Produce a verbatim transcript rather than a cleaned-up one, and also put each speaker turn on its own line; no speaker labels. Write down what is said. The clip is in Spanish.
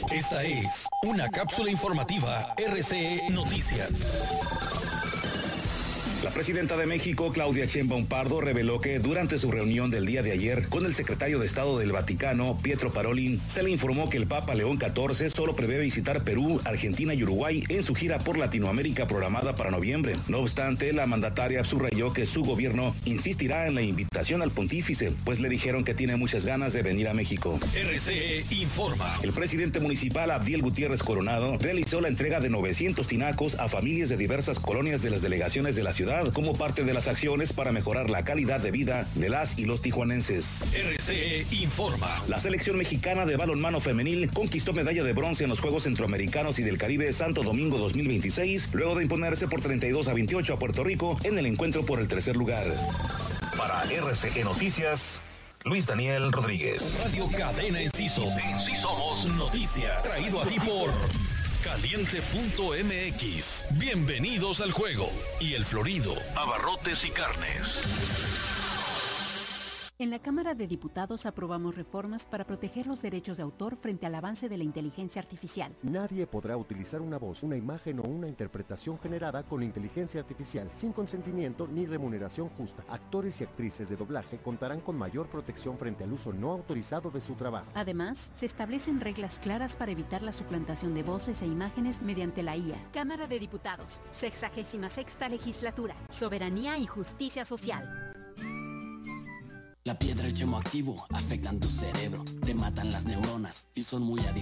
Esta es una cápsula informativa R C E Noticias. La presidenta de México, Claudia Sheinbaum Pardo, reveló que durante su reunión del día de ayer con el secretario de Estado del Vaticano, Pietro Parolin, se le informó que el Papa León catorce solo prevé visitar Perú, Argentina y Uruguay en su gira por Latinoamérica programada para noviembre. No obstante, la mandataria subrayó que su gobierno insistirá en la invitación al pontífice, pues le dijeron que tiene muchas ganas de venir a México. R C E informa. El presidente municipal, Abdiel Gutiérrez Coronado, realizó la entrega de novecientos tinacos a familias de diversas colonias de las delegaciones de la ciudad como parte de las acciones para mejorar la calidad de vida de las y los tijuanenses. R C E informa. La selección mexicana de balonmano femenil conquistó medalla de bronce en los Juegos Centroamericanos y del Caribe Santo Domingo dos mil veintiséis, luego de imponerse por treinta y dos a veintiocho a Puerto Rico en el encuentro por el tercer lugar. Para R C E Noticias, Luis Daniel Rodríguez. Radio Cadena Enciso. Sí somos noticias. Traído a ti por Caliente punto M X. Bienvenidos al juego. Y el Florido, abarrotes y carnes.
En la Cámara de Diputados aprobamos reformas para proteger los derechos de autor frente al avance de la inteligencia artificial.
Nadie podrá utilizar una voz, una imagen o una interpretación generada con inteligencia artificial sin consentimiento ni remuneración justa. Actores y actrices de doblaje contarán con mayor protección frente al uso no autorizado de su trabajo.
Además, se establecen reglas claras para evitar la suplantación de voces e imágenes mediante la I A. Cámara de Diputados, sexagésima sexta legislatura, soberanía y justicia social.
La piedra y el yemo activo afectan tu cerebro, te matan las neuronas y son muy adictivos.